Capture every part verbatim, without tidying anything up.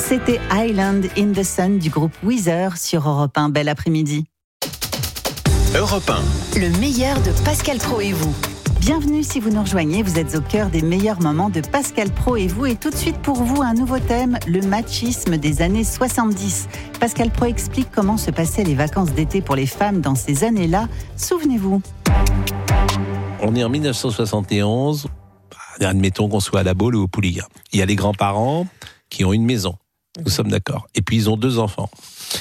C'était Island in the Sun du groupe Weezer sur Europe un. Bel après-midi. Europe un. Le meilleur de Pascal Praud et vous. Bienvenue si vous nous rejoignez, vous êtes au cœur des meilleurs moments de Pascal Praud et vous. Et tout de suite pour vous, un nouveau thème, le machisme des années soixante-dix. Pascal Praud explique comment se passaient les vacances d'été pour les femmes dans ces années-là. Souvenez-vous. On est en dix-neuf cent soixante et onze, admettons qu'on soit à la Baule ou au Pouliguen. Il y a les grands-parents qui ont une maison, nous sommes d'accord. Et puis ils ont deux enfants.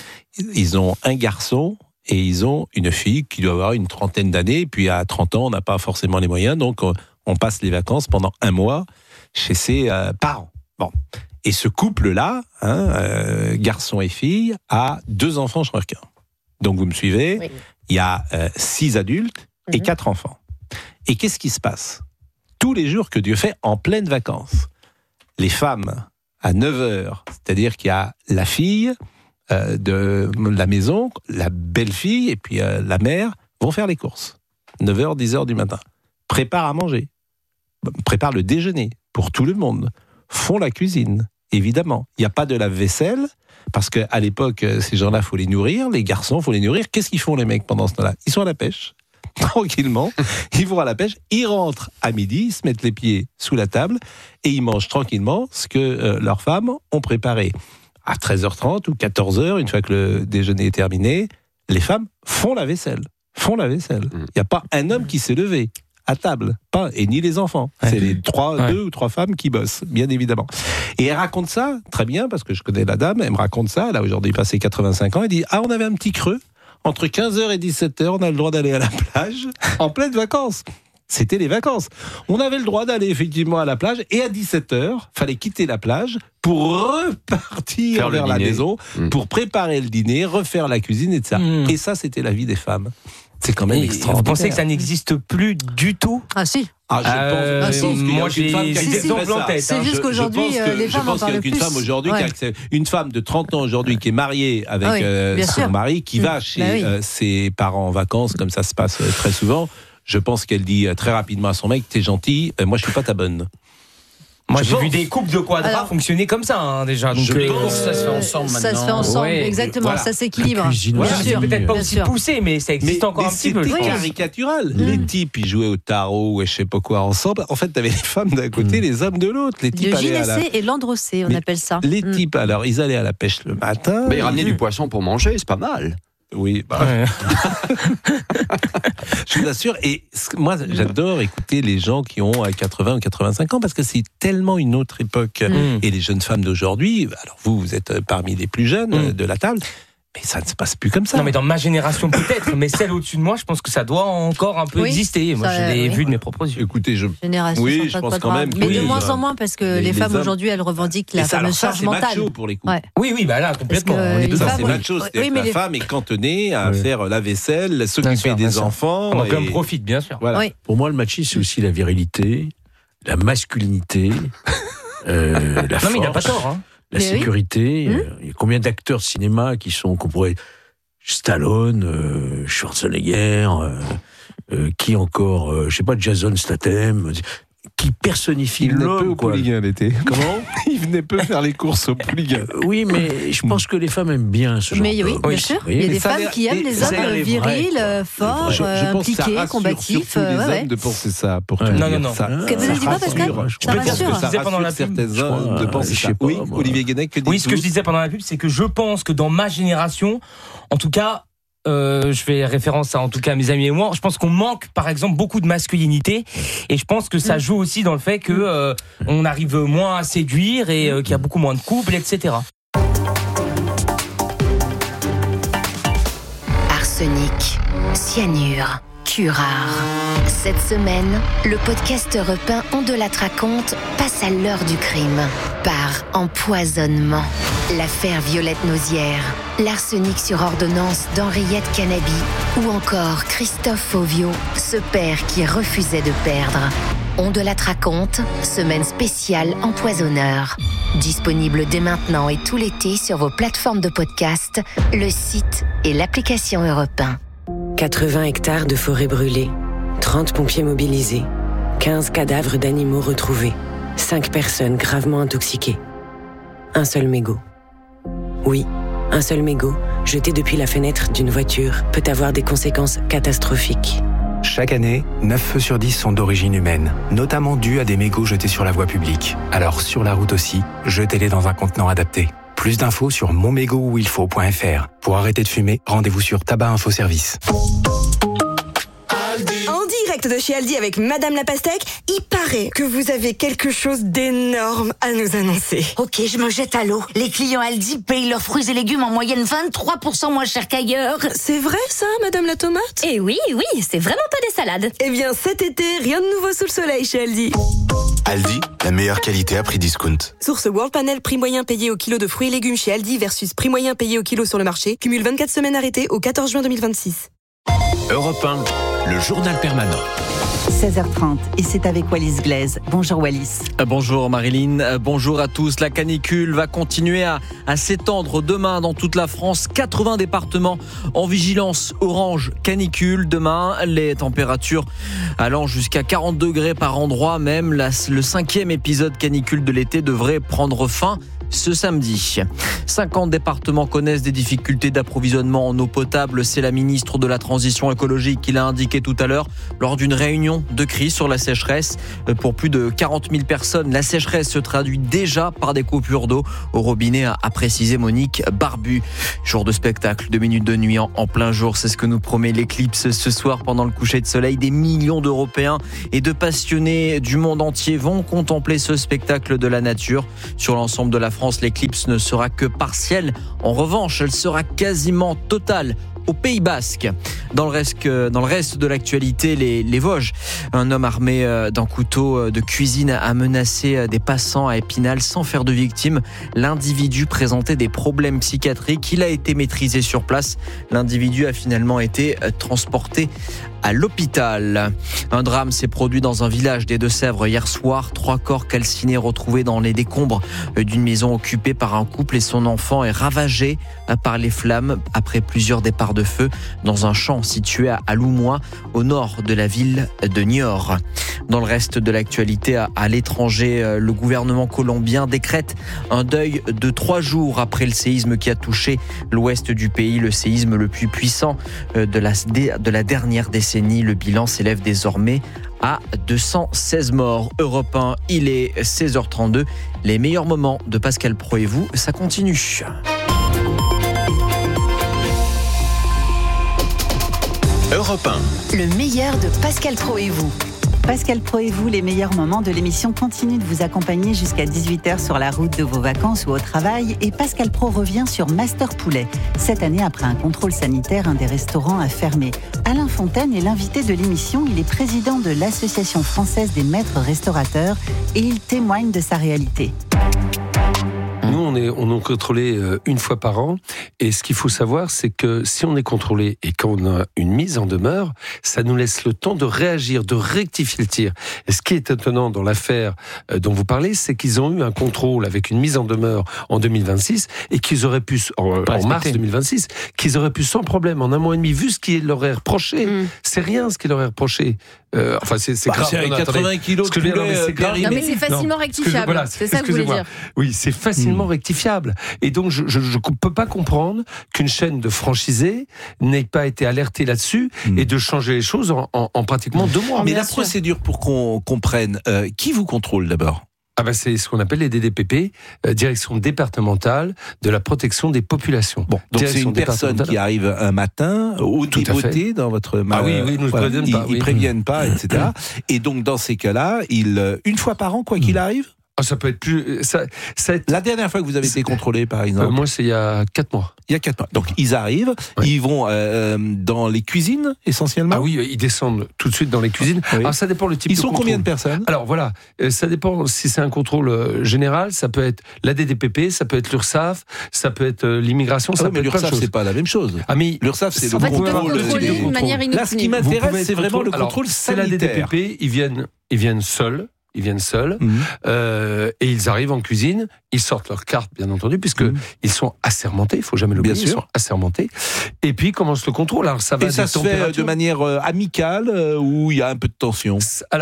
Ils ont un garçon et ils ont une fille qui doit avoir une trentaine d'années. Et puis à trente ans, on n'a pas forcément les moyens, donc on passe les vacances pendant un mois chez ses euh, parents. Bon. Et ce couple-là, hein, euh, garçon et fille, a deux enfants chacun. Donc vous me suivez, oui. Il y a euh, six adultes et mm-hmm. quatre enfants. Et qu'est-ce qui se passe ? Tous les jours que Dieu fait en pleines vacances, les femmes, à neuf heures, c'est-à-dire qu'il y a la fille euh, de la maison, la belle-fille et puis euh, la mère, vont faire les courses. neuf heures, dix heures du matin. Préparent à manger. Préparent le déjeuner pour tout le monde. Font la cuisine, évidemment. Il n'y a pas de lave-vaisselle, parce qu'à l'époque, ces gens-là, il faut les nourrir. Les garçons, il faut les nourrir. Qu'est-ce qu'ils font, les mecs, pendant ce temps-là ? Ils sont à la pêche. Tranquillement, ils vont à la pêche, ils rentrent à midi, ils se mettent les pieds sous la table et ils mangent tranquillement ce que euh, leurs femmes ont préparé. À treize heures trente ou quatorze heures, une fois que le déjeuner est terminé, les femmes font la vaisselle. Font la vaisselle. Il n'y a pas un homme qui s'est levé à table, pas, et ni les enfants. Ouais. C'est les trois, ouais. deux ou trois femmes qui bossent, bien évidemment. Et elle raconte ça très bien, parce que je connais la dame, elle me raconte ça, elle a aujourd'hui passé quatre-vingt-cinq ans, elle dit « Ah, on avait un petit creux. Entre quinze heures et dix-sept heures, on a le droit d'aller à la plage en pleine vacances. » C'était les vacances. On avait le droit d'aller effectivement à la plage et à dix-sept heures, fallait quitter la plage pour repartir faire vers la maison, mmh. pour préparer le dîner, refaire la cuisine et tout ça. Mmh. Et ça, c'était la vie des femmes. C'est quand même et extraordinaire. Vous pensez que ça n'existe plus du tout ? Ah si. Ah, je euh, pense, je pense moi, j'ai des exemples en tête. C'est juste qu'aujourd'hui, je, je les femmes en parlent plus. Je pense qu'il y a qu'une femme aujourd'hui, ouais. qui a, une femme de trente ans aujourd'hui qui est mariée avec ah oui, euh, son sûr. mari, qui mmh. va chez bah oui. euh, ses parents en vacances, comme ça se passe euh, très souvent. Je pense qu'elle dit euh, très rapidement à son mec, t'es gentil, euh, moi je suis pas ta bonne. Moi, je j'ai pense. vu des couples de quadras Alors, fonctionner comme ça, hein, déjà. Donc, je euh, pense. Ça se fait ensemble maintenant. Ça se fait ensemble, ouais, exactement. Voilà. Ça s'équilibre. Voilà, bien c'est sûr. peut-être pas bien aussi sûr. poussé, mais ça existe mais, encore mais un petit peu. C'était oui. caricatural. Mmh. Les types, ils jouaient au tarot et je sais pas quoi ensemble. En fait, t'avais les femmes d'un côté, mmh. les hommes de l'autre. Les types le allaient à la... gynécée et l'androcée, on mais appelle ça. Les mmh. types, alors, ils allaient à la pêche le matin. Mais ils ramenaient du poisson pour manger, c'est pas mal. Oui, bah. ouais. Je vous assure. Et moi, j'adore écouter les gens qui ont quatre-vingts ou quatre-vingt-cinq ans parce que c'est tellement une autre époque. Mm. Et les jeunes femmes d'aujourd'hui, alors vous, vous êtes parmi les plus jeunes mm. de la table. Mais ça ne se passe plus comme ça. Non, mais dans ma génération peut-être, mais celle au-dessus de moi, je pense que ça doit encore un peu oui, exister. Moi, je l'ai oui. vu de mes propres yeux. Écoutez, je. Génération oui, je pense quand même. Mais oui, de moins ça. en moins, parce que les, les femmes hommes... aujourd'hui, elles revendiquent la ça, fameuse ça, charge mentale. C'est macho pour les coups. Ouais. Oui, oui, bah là, complètement. On est ça, femmes, c'est macho. C'est oui, la les... femme est cantonnée à oui. faire la vaisselle, s'occuper sûr, des enfants. Donc, et... on profite, bien sûr. Voilà. Oui. Pour moi, le machisme, c'est aussi la virilité, la masculinité, euh, la force. Non, mais il n'a pas tort, hein. La mais sécurité. oui. euh, il y a combien d'acteurs de cinéma qui sont, qu'on pourrait, Stallone, euh, Schwarzenegger, euh, euh, qui encore, euh, je sais pas, Jason Statham, qui personnifie il l'homme. Il venait peu au Pouliguen l'été. Comment ? Il venait peu faire les courses au Pouliguen. Euh, oui, mais je pense que les femmes aiment bien ce genre mais oui, d'homme. bien sûr. Oui, il y a des ça femmes qui aiment les hommes virils, forts, impliqués, combatifs. Je pense que ça rassure surtout les ouais, hommes ouais. de penser ça. Pour ouais. Non, non, non. Ça, vous avez dit quoi, Pascal ? Ça rassure. Ça rassure certains hommes de penser ça. Oui, Olivier Guénec, que dites-vous ? Oui, ce que je disais pendant la pub, c'est que je pense que dans ma génération, en tout cas, Euh, je fais référence à en tout cas mes amis et moi, je pense qu'on manque par exemple beaucoup de masculinité et je pense que ça joue aussi dans le fait que euh, on arrive moins à séduire et euh, qu'il y a beaucoup moins de couples, et cetera. Arsenic, cyanure, curare. Cette semaine, le podcast Europe un On de la raconte passe à l'heure du crime par empoisonnement. L'affaire Violette Nausière, l'arsenic sur ordonnance d'Henriette Canabi ou encore Christophe Fauvio, ce père qui refusait de perdre. On de la raconte, semaine spéciale empoisonneur. Disponible dès maintenant et tout l'été sur vos plateformes de podcast, le site et l'application Europe un. quatre-vingts hectares de forêt brûlée, trente pompiers mobilisés, quinze cadavres d'animaux retrouvés, cinq personnes gravement intoxiquées. Un seul mégot. Oui, un seul mégot, jeté depuis la fenêtre d'une voiture, peut avoir des conséquences catastrophiques. Chaque année, neuf feux sur dix sont d'origine humaine, notamment dus à des mégots jetés sur la voie publique. Alors sur la route aussi, jetez-les dans un contenant adapté. Plus d'infos sur mon mégot où il faut point f r. Pour arrêter de fumer, rendez-vous sur Tabac Info Service. En direct de chez Aldi avec Madame la Pastèque, il paraît que vous avez quelque chose d'énorme à nous annoncer. Ok, je me jette à l'eau. Les clients Aldi payent leurs fruits et légumes en moyenne vingt-trois pour cent moins cher qu'ailleurs. C'est vrai ça, Madame la Tomate ? Eh oui, oui, c'est vraiment pas des salades. Eh bien cet été, rien de nouveau sous le soleil chez Aldi. Aldi, la meilleure qualité à prix discount. Source World Panel, prix moyen payé au kilo de fruits et légumes chez Aldi versus prix moyen payé au kilo sur le marché. Cumule vingt-quatre semaines arrêtées au quatorze juin deux mille vingt-six. Europe un, le journal permanent. seize heures trente, et c'est avec Wallis Glaise. Bonjour Wallis. Bonjour Marilyn, bonjour à tous. La canicule va continuer à, à s'étendre demain dans toute la France. quatre-vingts départements en vigilance orange canicule. Demain, les températures allant jusqu'à quarante degrés par endroit. Même la, le cinquième épisode canicule de l'été devrait prendre fin ce samedi. cinquante départements connaissent des difficultés d'approvisionnement en eau potable. C'est la ministre de la Transition écologique qui l'a indiqué tout à l'heure lors d'une réunion de crise sur la sécheresse. Pour plus de quarante mille personnes, la sécheresse se traduit déjà par des coupures d'eau au robinet, a précisé Monique Barbu. Jour de spectacle, deux minutes de nuit en, en plein jour, c'est ce que nous promet l'éclipse ce soir pendant le coucher de soleil. Des millions d'Européens et de passionnés du monde entier vont contempler ce spectacle de la nature. Sur l'ensemble de la France, l'éclipse ne sera que partielle. En revanche, elle sera quasiment totale au Pays Basque. Dans le reste, dans le reste de l'actualité, les, les Vosges. Un homme armé d'un couteau de cuisine a menacé des passants à Épinal sans faire de victimes. L'individu présentait des problèmes psychiatriques. Il a été maîtrisé sur place. L'individu a finalement été transporté à l'hôpital. Un drame s'est produit dans un village des Deux-Sèvres hier soir. Trois corps calcinés retrouvés dans les décombres d'une maison occupée par un couple et son enfant est ravagé par les flammes après plusieurs départs de feu dans un champ situé à Loumois, au nord de la ville de Niort. Dans le reste de l'actualité, à l'étranger, le gouvernement colombien décrète un deuil de trois jours après le séisme qui a touché l'ouest du pays, le séisme le plus puissant de la, de la dernière décennie. Le bilan s'élève désormais à deux cent seize morts. Europe un, il est seize heures trente-deux. Les meilleurs moments de Pascal Praud et vous, ça continue. Europe un. Le meilleur de Pascal Praud et vous. Pascal Praud et vous, les meilleurs moments de l'émission continuent de vous accompagner jusqu'à dix-huit heures sur la route de vos vacances ou au travail. Et Pascal Praud revient sur Master Poulet. Cette année, après un contrôle sanitaire, un des restaurants a fermé. Alain Fontaine est l'invité de l'émission. Il est président de l'Association française des maîtres restaurateurs et il témoigne de sa réalité. Nous, on est, on est contrôlé euh, une fois par an. Et ce qu'il faut savoir, c'est que si on est contrôlé et qu'on a une mise en demeure, ça nous laisse le temps de réagir, de rectifier le tir. Et ce qui est étonnant dans l'affaire euh, dont vous parlez, c'est qu'ils ont eu un contrôle avec une mise en demeure en deux mille vingt-six et qu'ils auraient pu, en, en mars deux mille vingt-six, qu'ils auraient pu sans problème, en un mois et demi, vu ce qui leur est reproché, mmh. c'est rien ce qui leur est reproché. Euh, enfin, c'est, c'est bah, grave. C'est avec quatre-vingts kilos de poulet. Non, mais c'est, non, mais c'est facilement non, rectifiable. Voilà, c'est, c'est ça que vous voulez dire. Oui, c'est facilement mmh. rectifiable. Et donc, je ne peux pas comprendre qu'une chaîne de franchisés n'ait pas été alertée là-dessus mmh. et de changer les choses en, en, en pratiquement deux mois. Mais la sûr. procédure, pour qu'on comprenne, euh, qui vous contrôle d'abord ? Ah ben c'est ce qu'on appelle les D D P P, euh, Direction départementale de la protection des populations. Bon, donc c'est une personne qui arrive un matin au débeauté dans votre ah oui, oui, nous voilà, préviennent ils, pas, ils oui. préviennent pas, et cetera. Et donc dans ces cas-là, il une fois par an, quoi qu'il arrive. Ah, ça peut être plus. Ça, ça être... La dernière fois que vous avez été contrôlé, par exemple. Euh, moi, c'est il y a quatre mois. Il y a quatre mois. Donc ils arrivent, ouais. ils vont euh, dans les cuisines essentiellement. Ah oui, ils descendent tout de suite dans les cuisines. Oui. Alors ça dépend le type. Ils de sont contrôle. Combien de personnes ? Alors voilà, euh, ça dépend si c'est un contrôle euh, général, ça peut être la D D P P, ça peut être l'URSSAF, ça peut être euh, l'immigration, ah ça oui, peut mais être l'URSSAF, plein de choses. c'est pas la même chose. Ah mais l'URSSAF, c'est, c'est en le fait, contrôle de contrôler d'une manière inopinée. Là, ce qui m'intéresse, c'est vraiment le contrôle Alors, sanitaire. C'est la D D P P, ils viennent, ils viennent seuls. Ils viennent seuls mmh. euh, et ils arrivent en cuisine. Ils sortent leur carte, bien entendu, puisque mmh. ils sont assermentés. Il faut jamais l'oublier. Bien sûr. Ils sont assermentés. Et puis commence le contrôle. Alors ça va. Et ça se fait de manière euh, amicale euh, ou il y a un peu de tension. Alors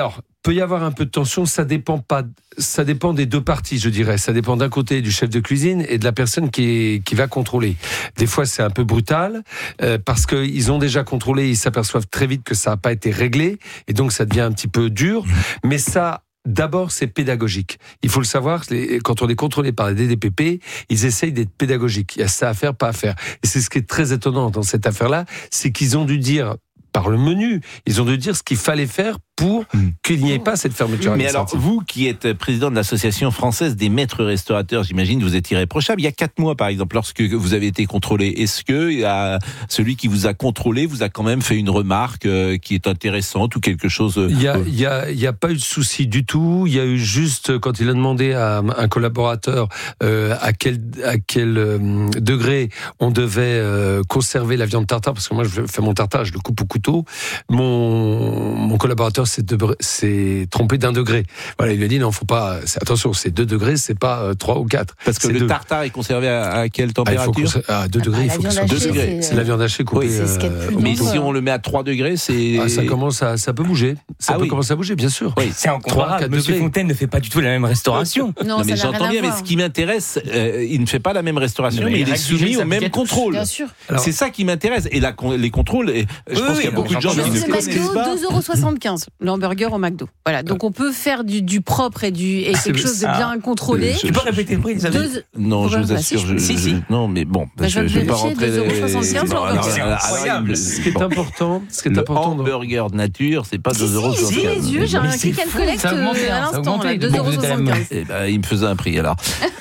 peut y avoir un peu de tension, ça dépend pas, ça dépend des deux parties, je dirais. Ça dépend d'un côté du chef de cuisine et de la personne qui, est, qui va contrôler. Des fois, c'est un peu brutal, euh, parce qu'ils ont déjà contrôlé, ils s'aperçoivent très vite que ça n'a pas été réglé, et donc ça devient un petit peu dur. Mais ça, d'abord, c'est pédagogique. Il faut le savoir, les, quand on est contrôlé par la D D P P, ils essayent d'être pédagogiques. Il y a ça à faire, pas à faire. Et c'est ce qui est très étonnant dans cette affaire-là, c'est qu'ils ont dû dire, par le menu, ils ont dû dire ce qu'il fallait faire pour qu'il n'y ait pas cette fermeture. Mais alors, vous qui êtes président de l'association française des maîtres restaurateurs, j'imagine que vous êtes irréprochable. Il y a quatre mois, par exemple, lorsque vous avez été contrôlé, est-ce que il y a celui qui vous a contrôlé vous a quand même fait une remarque euh, qui est intéressante ou quelque chose? Il y a, il y a, il y a pas eu de souci du tout. Il y a eu juste, quand il a demandé à un collaborateur euh, à quel, à quel euh, degré on devait euh, conserver la viande tartare, parce que moi je fais mon tartare, je le coupe au couteau. Mon, mon collaborateur s'est, de, s'est trompé d'un degré. Voilà, il lui a dit non, faut pas. C'est, attention, c'est deux degrés, c'est pas euh, trois ou quatre. Parce que c'est le deux. tartare est conservé à, à quelle température? ah, il faut À deux degrés, ah, il faut que ce soit deux degrés. C'est, c'est la viande hachée coupée. Oui, c'est euh, mais si on le met à trois degrés, c'est. Ah, ça commence à, ça peut bouger. Ça ah, peut oui. commencer à bouger, bien sûr. Oui, c'est incomparable. Monsieur degrés. Fontaine ne fait pas du tout la même restauration. Non, non mais j'entends bien. Mais ce qui m'intéresse, euh, il ne fait pas la même restauration, non, mais, mais il est soumis au même contrôle. Bien sûr. Alors, c'est ça qui m'intéresse. Et la, les contrôles, et je pense qu'il y a beaucoup de gens qui ne connaissent pas. deux euros soixante-quinze le hamburger au McDo. Voilà, donc on peut faire du, du propre et, du, et quelque chose de bien contrôlé. Tu peux répéter le prix, Isabelle? Non, je vous assure. Si, si. Non, mais bon, je ne vais pas rentrer. deux euros soixante-quinze C'est incroyable. Ce qui est important, ce qui est important. Le hamburger de nature, c'est pas deux euros soixante-quinze. Si, les yeux, j'ai un click and collect à l'instant, deux euros soixante-quinze. Eh ben, il me faisait un prix alors.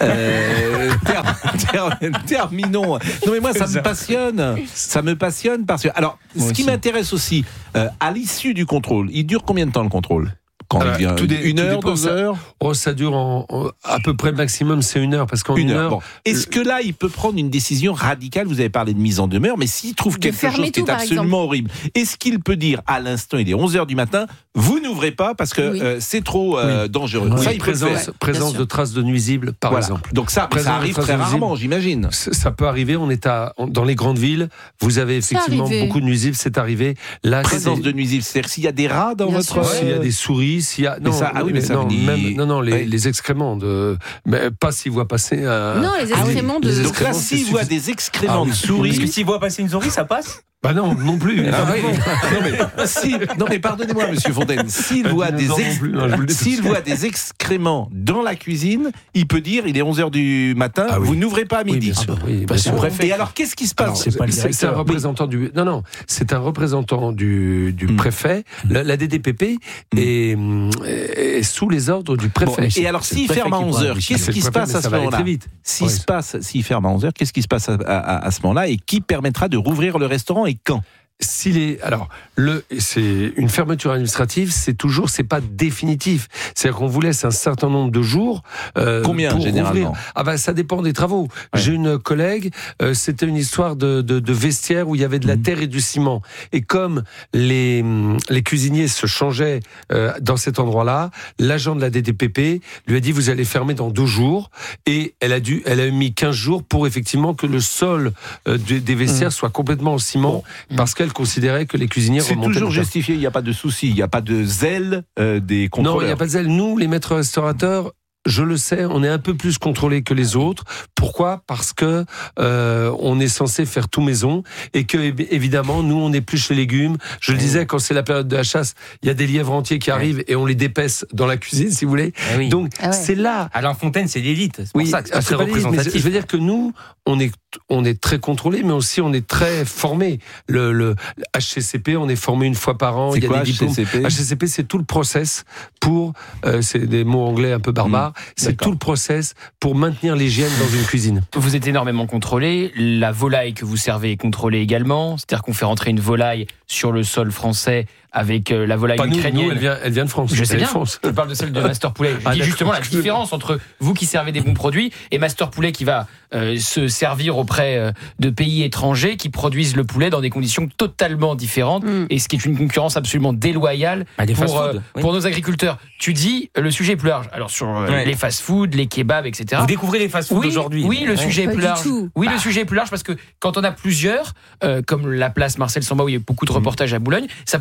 Terminons. Non, mais moi, ça me passionne. Ça me passionne parce que. Alors, ce qui m'intéresse aussi, à l'issue du contrôle, il dure combien de temps le contrôle? Quand Alors, il vient, tout des, une tout heure, deux ça, heures oh, ça dure en, en, à peu près le maximum, c'est une heure. Parce qu'en une, une heure. heure bon. Est-ce que là, il peut prendre une décision radicale? Vous avez parlé de mise en demeure, mais s'il trouve quelque chose qui est absolument exemple. horrible, est-ce qu'il peut dire à l'instant, il est onze heures du matin, vous n'ouvrez pas parce que oui. euh, c'est trop euh, oui. dangereux? Oui. Ça, il présence, présence de traces de nuisibles, par voilà. exemple. Donc ça, ça arrive très rarement, j'imagine. Ça peut arriver. On est à, dans les grandes villes, vous avez effectivement beaucoup de nuisibles. C'est arrivé. Là, présence de nuisibles, c'est-à-dire s'il y a des rats dans Bien votre, s'il y a des souris, s'il y a non. Ah oui, mais ça non, dit... même, non, non, les, oui. les excréments de, mais pas s'il voit passer un. Non, les excréments ah oui. de. Les excréments, donc là, s'il voit des excréments ah oui. de souris, parce que s'il voit passer une souris, ça passe. Bah non, non plus. Ah oui. non, mais, si, non mais pardonnez-moi, Monsieur Fontaine. S'il voit des ex... non, s'il voit des excréments dans la cuisine, il peut dire il est onze heures du matin, ah oui. vous n'ouvrez pas à midi. Oui, bien sûr. Oui, bien sûr. Et alors qu'est-ce qui se passe? Alors, c'est, pas c'est, c'est un représentant du. Non, non, c'est un représentant du, du mmh. préfet. La, la D D P P mmh. est, est sous les ordres du préfet. Bon, et alors s'il ferme à onze heures, qu'est-ce qui se passe à ce moment-là? S'il se passe, s'il ferme à onze heures, qu'est-ce qui se passe à, à, à ce moment-là et qui permettra de rouvrir le restaurant et quand? S'il est, alors, le, c'est une fermeture administrative, c'est toujours, c'est pas définitif. C'est-à-dire qu'on vous laisse un certain nombre de jours. Euh, Combien pour généralement? Rouvrir. Ah ben, ça dépend des travaux. Ouais. J'ai une collègue, euh, c'était une histoire de, de, de vestiaire où il y avait de la terre et du ciment. Et comme les, les cuisiniers se changeaient euh, dans cet endroit-là, l'agent de la D D P P lui a dit vous allez fermer dans deux jours. Et elle a dû, elle a mis quinze jours pour effectivement que le sol euh, des, des vestiaires mmh. soit complètement en ciment, mmh. parce que considérait que les cuisiniers c'est remontaient. C'est toujours justifié, il n'y a pas de souci, il n'y a pas de zèle euh, des contrôleurs. Non, il n'y a pas de zèle. Nous, les maîtres restaurateurs, je le sais, on est un peu plus contrôlés que les autres. Pourquoi ? Parce que euh, on est censé faire tout maison et que évidemment nous on épluche les légumes. Je le disais, quand c'est la période de la chasse, il y a des lièvres entiers qui arrivent et on les dépaisse dans la cuisine, si vous voulez. Ah oui. Donc ah ouais. c'est là. Alain Fontaine, c'est l'élite. C'est pour oui, ça que c'est très représentatif. Je veux dire que nous, on est on est très contrôlés, mais aussi on est très formés. Le, le H C C P, on est formé une fois par an. C'est il y a quoi, des diplômes. H C C P, H C C P, c'est tout le process pour. Euh, c'est des mots anglais un peu barbares. Mmh. C'est D'accord. tout le process pour maintenir l'hygiène dans une cuisine. Vous êtes énormément contrôlé. La volaille que vous servez est contrôlée également. C'est-à-dire qu'on fait rentrer une volaille sur le sol français avec la volaille Pas ukrainienne. Nous, nous, elle, vient, elle vient de France. Je sais bien. France. Je parle de celle de Master Poulet. Je ah, dis justement la différence entre vous qui servez des bons produits et Master Poulet qui va euh, se servir auprès euh, de pays étrangers qui produisent le poulet dans des conditions totalement différentes mm. et ce qui est une concurrence absolument déloyale ah, pour, euh, oui. pour nos agriculteurs. Tu dis, le sujet est plus large. Alors sur euh, ouais. les fast-food, les kebabs, et cetera. Vous découvrez les fast-food oui, aujourd'hui. Oui, le ouais. sujet est plus large. Tout. Oui, bah. le sujet est plus large parce que quand on a plusieurs, euh, comme la place Marcel Samba où il y a beaucoup de reportages à Boulogne, ça peut te changer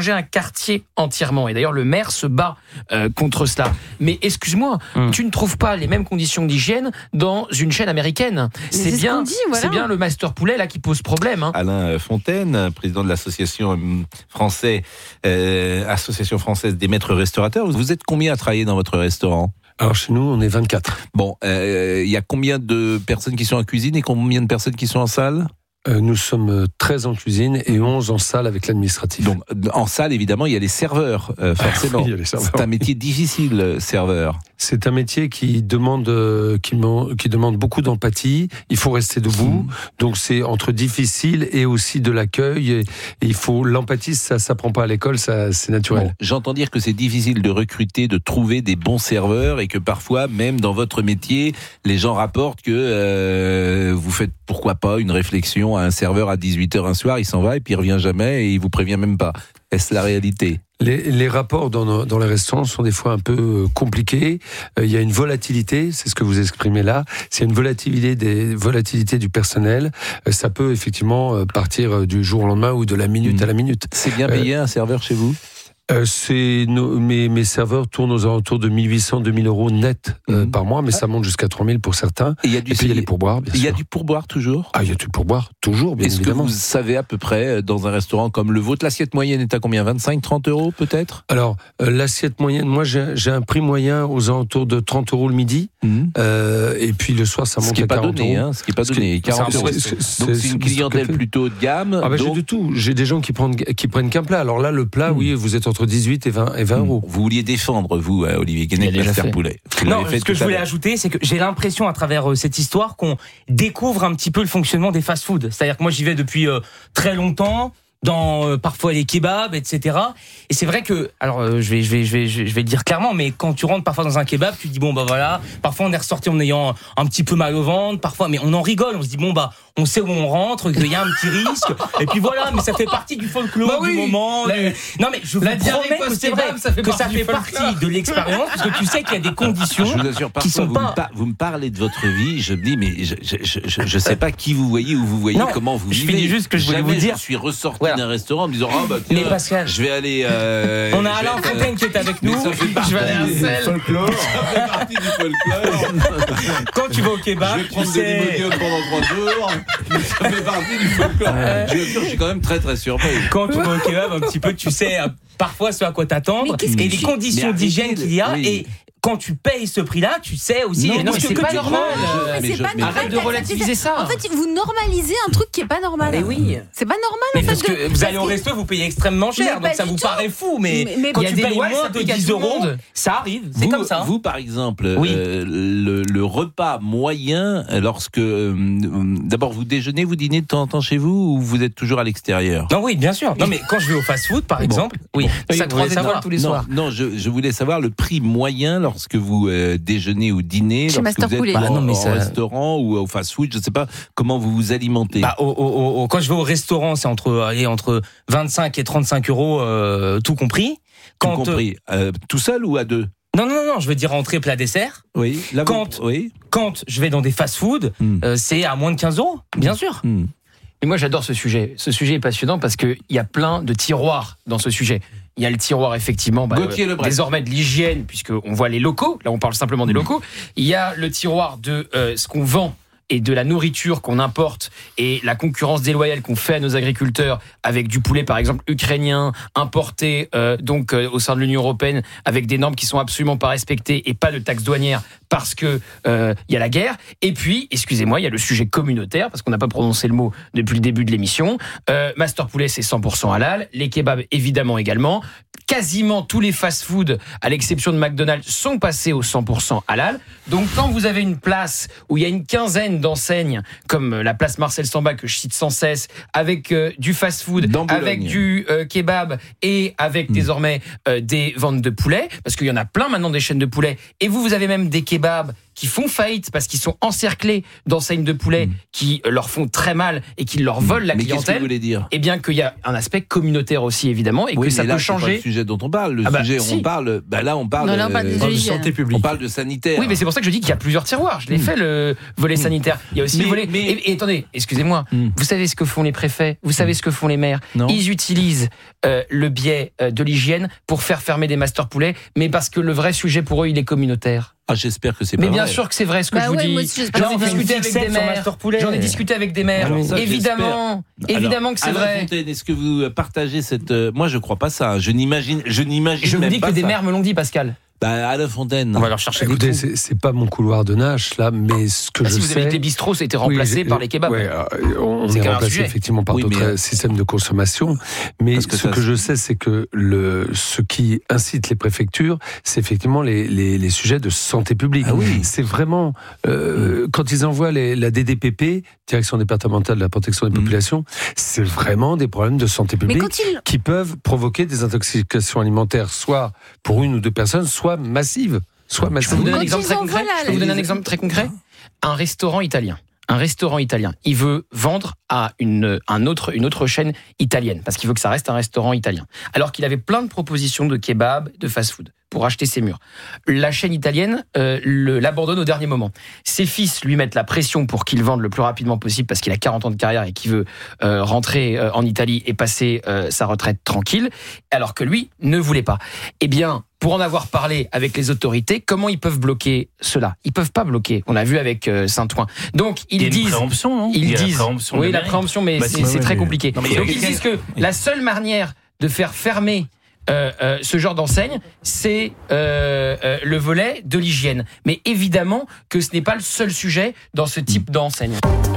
changer un quartier entièrement. Et d'ailleurs, le maire se bat euh, contre cela. Mais excuse-moi, mmh. tu ne trouves pas les mêmes conditions d'hygiène dans une chaîne américaine. C'est, c'est, bien, dit, voilà. c'est bien le Master Poulet là qui pose problème. Hein. Alain Fontaine, président de l'association française, euh, association française des maîtres restaurateurs. Vous êtes combien à travailler dans votre restaurant ? Alors chez nous, on est vingt-quatre. Bon, il euh, y a combien de personnes qui sont en cuisine et combien de personnes qui sont en salle ? Euh, nous sommes treize en cuisine et onze en salle avec l'administratif. Donc, en salle, évidemment, il y a les serveurs, euh, forcément. Oui, il y a les serveurs. C'est un métier difficile, serveur. C'est un métier qui demande, euh, qui, qui demande beaucoup d'empathie. Il faut rester debout. Mmh. Donc, c'est entre difficile et aussi de l'accueil. Et, et il faut, l'empathie, ça s'apprend pas à l'école, ça, c'est naturel. Bon, j'entends dire que c'est difficile de recruter, de trouver des bons serveurs et que parfois, même dans votre métier, les gens rapportent que euh, vous faites, pourquoi pas, une réflexion à un serveur à dix-huit heures un soir, il s'en va et puis il revient jamais et il vous prévient même pas. Est-ce la réalité ? Les, les rapports dans, nos, dans les restaurants sont des fois un peu compliqués. Il y a une volatilité, c'est ce que vous exprimez là. C'est une volatilité, des, volatilité du personnel. Ça peut effectivement partir du jour au lendemain ou de la minute mmh. à la minute. C'est bien payé euh, un serveur chez vous ? Euh, c'est nos, mes, mes serveurs tournent aux alentours de mille huit cents à deux mille euros net euh, mmh. par mois, mais ça monte jusqu'à trois mille pour certains. Et, y a du, et puis il y a les pourboires, bien sûr. Il y a du pourboire toujours ? Ah, il y a du pourboire toujours, bien Est-ce évidemment. Est-ce que vous savez à peu près, dans un restaurant comme le vôtre, l'assiette moyenne est à combien ? vingt-cinq, trente euros peut-être ? Alors, euh, l'assiette moyenne, moi j'ai, j'ai un prix moyen aux alentours de trente euros le midi, mmh. euh, et puis le soir ça monte à quarante donné, euros. Hein, ce qui n'est pas donné, quarante euros. C'est, c'est, donc c'est une clientèle plutôt de gamme. Ah bah, donc... j'ai du tout, j'ai des gens qui prennent, qui prennent qu'un plat. Alors là, le plat, mmh. oui, vous êtes entre dix-huit et vingt euros. Vous vouliez défendre, vous, Olivier Guénec, Master Poulet. Non, ce que je voulais ajouter, c'est que j'ai l'impression, à travers euh, cette histoire, qu'on découvre un petit peu le fonctionnement des fast-foods. C'est-à-dire que moi, j'y vais depuis euh, très longtemps, dans euh, parfois les kebabs, et cetera. Et c'est vrai que, alors euh, je vais, je vais, je vais, je vais le dire clairement, mais quand tu rentres parfois dans un kebab, tu te dis bon bah voilà. Parfois on est ressorti en ayant un petit peu mal au ventre, parfois, mais on en rigole. On se dit bon bah on sait où on rentre, qu'il y a un petit risque, et puis voilà. Mais ça fait partie du folklore bah oui, du moment. La, du... Non mais je vous promets que c'est vrai, ça fait que ça fait partie de l'expérience, parce que tu sais qu'il y a des conditions je vous assure, qui sont vous pas. Me par, vous me parlez de votre vie, je me dis mais je, je, je, je, je sais pas qui vous voyez, où vous voyez, non, comment vous vivez. Je finis juste ce que je voulais Jamais vous dire. Je suis ressorti voilà. d'un restaurant en me disant oh bah tiens, mais Pascal, je vais aller. Euh, on a Alain Fontaine qui est avec nous. Ça fait partie je vais aller du folklore. Ça fait partie du folklore. Quand tu vas au kebab, je vais prendre tu sais... de l'imodium pendant trois jours. Ça fait partie du folklore. Euh... Je, je suis quand même très très surpris. Quand tu vas au kebab, un petit peu, tu sais parfois ce à quoi t'attendre et les conditions d'hygiène qu'il y a oui. et quand tu payes ce prix-là, tu sais aussi. Non, mais non, mais c'est que pas tu normal. Non, mais c'est je, pas mais normal. Arrête de relativiser ça. En fait, vous normalisez un truc qui est pas normal. Mais oui. C'est pas normal. Mais en parce fait, que de... vous allez au resto, vous payez extrêmement cher, donc ça vous tout. paraît fou. Mais, mais, mais quand tu payes moins de dix euros, ça arrive. C'est vous, comme ça. Vous, par exemple, oui. euh, le, le repas moyen, lorsque euh, d'abord vous déjeunez, vous dînez de temps en temps chez vous ou vous êtes toujours à l'extérieur ? Non, oui, bien sûr. Non, mais quand je vais au fast-food, par exemple, oui, ça croise savoir tous les soirs. Non, je, je voulais savoir le prix moyen lorsque vous euh, déjeuner ou dîner, chez lorsque vous êtes bah, au, non, mais au ça... restaurant ou au fast-food, je ne sais pas comment vous vous alimentez. Bah, au, au, au, quand je vais au restaurant, c'est entre, allez, entre vingt-cinq et trente-cinq euros, euh, tout compris. Quand, tout compris. Euh, tout seul ou à deux ? Non, non, non, je veux dire entrée, plat, dessert. Oui. Là, quand, vous... oui. quand je vais dans des fast-food, mm. euh, c'est à moins de quinze euros, bien sûr. Mm. Et moi, j'adore ce sujet. Ce sujet est passionnant parce qu'il y a plein de tiroirs dans ce sujet. Il y a le tiroir, effectivement, bah, euh, désormais de l'hygiène, puisqu'on voit les locaux. Là, on parle simplement des locaux. Il y a le tiroir de euh, ce qu'on vend et de la nourriture qu'on importe et la concurrence déloyale qu'on fait à nos agriculteurs avec du poulet, par exemple, ukrainien, importé euh, donc euh, au sein de l'Union européenne avec des normes qui sont absolument pas respectées et pas de taxes douanières parce que euh, y a la guerre. Et puis, excusez-moi, il y a le sujet communautaire parce qu'on n'a pas prononcé le mot depuis le début de l'émission. Euh, Master Poulet, c'est cent pour cent halal. Les kebabs, évidemment, également. Quasiment tous les fast-foods, à l'exception de McDonald's, sont passés au cent pour cent halal. Donc, quand vous avez une place où il y a une quinzaine d'enseignes, comme la place Marcel Samba que je cite sans cesse, avec euh, du fast-food, avec du euh, kebab et avec mmh. désormais euh, des ventes de poulet, parce qu'il y en a plein maintenant des chaînes de poulet, et vous, vous avez même des kebabs qui font faillite parce qu'ils sont encerclés d'enseignes de poulet mmh. qui leur font très mal et qui leur volent la mais clientèle. Qu'est-ce que vous voulez dire ? Eh bien, qu'il y a un aspect communautaire aussi, évidemment, et oui, que ça là, peut changer. C'est pas le sujet dont on parle. Le ah bah, sujet, si. on parle. Bah là, on parle, non, là, on parle euh, de santé publique. On parle de sanitaire. Oui, mais c'est pour ça que je dis qu'il y a plusieurs tiroirs. Je l'ai mmh. fait le volet mmh. sanitaire. Il y a aussi mais, le volet. Mais... Et, et attendez, excusez-moi. Mmh. Vous savez ce que font les préfets ? Vous savez ce que font les maires ? Non. Ils utilisent euh, le biais euh, de l'hygiène pour faire fermer des masters poulets, mais parce que le vrai sujet pour eux, il est communautaire. Ah, j'espère que c'est mais pas bien vrai. sûr que c'est vrai ce que bah je vous ouais, dis. Moi aussi, J'en ai discuté avec des maires. J'en ai discuté avec des maires. Alors, ça, évidemment, j'espère. évidemment Alors, que c'est Alain vrai. Fontaine, est-ce que vous partagez cette euh, moi, je crois pas ça. Je n'imagine, je n'imagine Je vous même dis pas que des ça. maires me l'ont dit, Pascal. Bah, Alain Fontaine. On va leur chercher. Écoutez, c'est, c'est pas mon couloir de Nash là, mais ce que ah, je si sais. vous avez dit que les bistrots c'était remplacé oui, par les kebabs. Ouais, euh, on c'est est remplacé effectivement par oui, d'autres mais... systèmes de consommation. Mais que ce que je sais, c'est que le ce qui incite les préfectures, c'est effectivement les les, les sujets de santé publique. Ah oui. C'est vraiment euh, mmh. quand ils envoient les, la D D P P, Direction départementale de la protection des mmh. populations, c'est vraiment des problèmes de santé publique il... qui peuvent provoquer des intoxications alimentaires, soit pour une ou deux personnes, soit massives. Soit je peux vous donner un exemple très concret. Voilà, je peux vous donner un exemple très concret. Un restaurant italien. Un restaurant italien. Il veut vendre à une, un autre, une autre chaîne italienne parce qu'il veut que ça reste un restaurant italien. Alors qu'il avait plein de propositions de kebab, de fast-food pour acheter ses murs. La chaîne italienne euh, le, l'abandonne au dernier moment. Ses fils lui mettent la pression pour qu'il vende le plus rapidement possible parce qu'il a quarante ans de carrière et qu'il veut euh, rentrer euh, en Italie et passer euh, sa retraite tranquille, alors que lui ne voulait pas. Eh bien, pour en avoir parlé avec les autorités, comment ils peuvent bloquer cela ? Ils peuvent pas bloquer. On l'a vu avec euh, Saint-Ouen. Donc ils il y a disent, une préemption, non ils il y a disent, la préemption oui, de la mairie. préemption, mais bah, c'est, c'est, c'est ouais, très mais... compliqué. Non, Donc ils disent que la seule manière de faire fermer Euh, euh, ce genre d'enseigne, c'est euh, euh, le volet de l'hygiène. Mais évidemment que ce n'est pas le seul sujet dans ce type d'enseigne.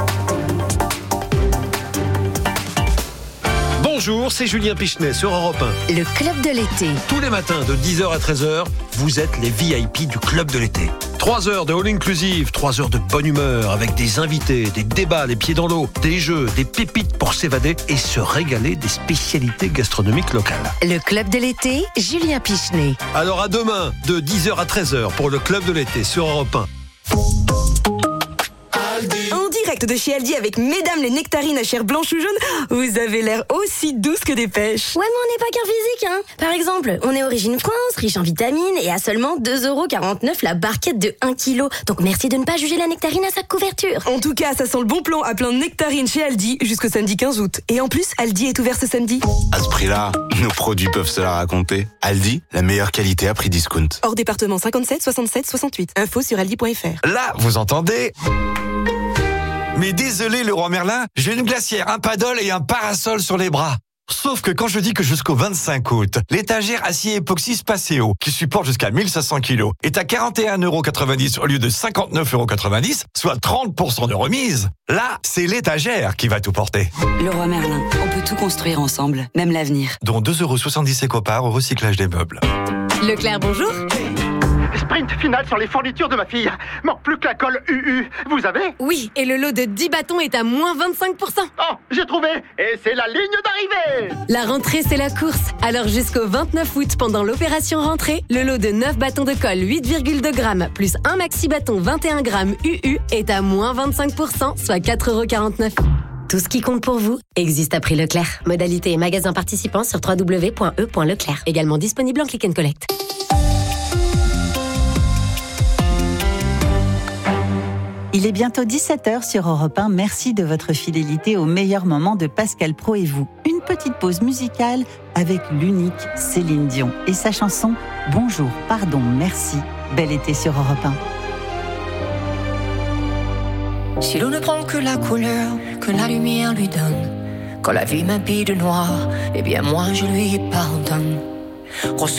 Bonjour, c'est Julien Pichenet sur Europe un. Le Club de l'été. Tous les matins de dix heures à treize heures, vous êtes les V I P du Club de l'été. trois heures de all inclusive, trois heures de bonne humeur avec des invités, des débats les pieds dans l'eau, des jeux, des pépites pour s'évader et se régaler des spécialités gastronomiques locales. Le Club de l'été, Julien Pichenet. Alors à demain de dix heures à treize heures pour le Club de l'été sur Europe un. En direct de chez Aldi avec mesdames les nectarines à chair blanche ou jaune, vous avez l'air aussi douce que des pêches. Ouais, mais on n'est pas qu'un physique, hein. Par exemple, on est origine France, riche en vitamines et à seulement deux euros quarante-neuf la barquette de un kilo. Donc merci de ne pas juger la nectarine à sa couverture. En tout cas, ça sent le bon plan à plein de nectarines chez Aldi jusqu'au samedi quinze août. Et en plus, Aldi est ouvert ce samedi. À ce prix-là, nos produits peuvent se la raconter. Aldi, la meilleure qualité à prix discount. Hors département cinquante-sept soixante-sept soixante-huit. Info sur aldi point f r. Là, vous entendez ? Mais désolé, Leroy Merlin, j'ai une glacière, un paddle et un parasol sur les bras. Sauf que quand je dis que jusqu'au vingt-cinq août, l'étagère acier époxy Spaceo, qui supporte jusqu'à mille cinq cents kilos, est à quarante et un euros quatre-vingt-dix au lieu de cinquante-neuf euros quatre-vingt-dix, soit trente pour cent de remise. Là, c'est l'étagère qui va tout porter. Leroy Merlin, on peut tout construire ensemble, même l'avenir. Dont deux euros soixante-dix éco-parts au recyclage des meubles. Leclerc, bonjour. Sprint final sur les fournitures de ma fille. Manque plus que la colle U U. Vous avez ? Oui, et le lot de dix bâtons est à moins vingt-cinq pour cent. Oh, j'ai trouvé. Et c'est la ligne d'arrivée. La rentrée, c'est la course. Alors jusqu'au vingt-neuf août, pendant l'opération rentrée, le lot de neuf bâtons de colle huit virgule deux grammes plus un maxi bâton vingt et un grammes U U est à moins vingt-cinq pour cent, soit quatre euros quarante-neuf. Tout ce qui compte pour vous existe à prix Leclerc. Modalité et magasin participants sur w w w point e point leclerc. Également disponible en click and collect. Il est bientôt dix-sept heures sur Europe un. Merci de votre fidélité au meilleur moment de Pascal Praud et vous. Une petite pause musicale avec l'unique Céline Dion et sa chanson « Bonjour, pardon, merci ». Bel été sur Europe un. Si l'on ne prend que la couleur que la lumière lui donne, quand la vie m'habille de noir, eh bien moi je lui pardonne.